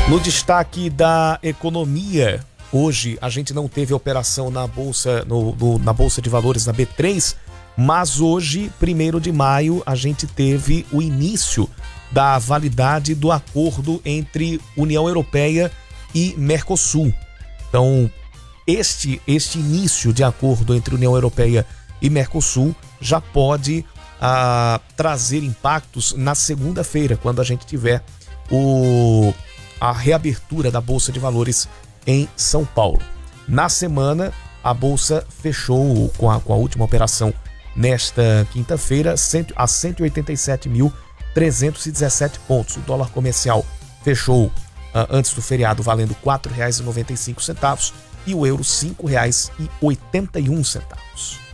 No destaque da economia, hoje a gente não teve operação na Bolsa, na Bolsa de Valores na B3, mas hoje, 1º de maio, a gente teve o início da validade do acordo entre União Europeia e Mercosul. Então, este início de acordo entre União Europeia e Mercosul já pode trazer impactos na segunda-feira, quando a gente tiver a reabertura da Bolsa de Valores em São Paulo. Na semana, a Bolsa fechou com a última operação nesta quinta-feira a 187.317 pontos. O dólar comercial fechou antes do feriado valendo R$ 4,95 e o euro R$ 5,81.